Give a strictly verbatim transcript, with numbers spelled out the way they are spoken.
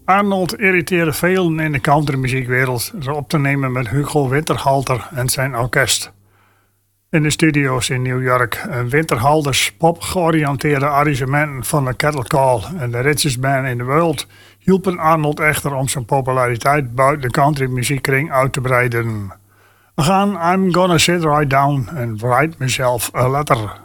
Arnold irriteerde velen in de countrymuziekwereld door op te nemen met Hugo Winterhalter en zijn orkest. In de studio's in New York en Winterhalters pop-georiënteerde arrangementen van de Cattle Call en de Richest Band in the World hielpen Arnold echter om zijn populariteit buiten de countrymuziekring uit te breiden. We gaan I'm Gonna Sit Right Down and Write Myself a Letter.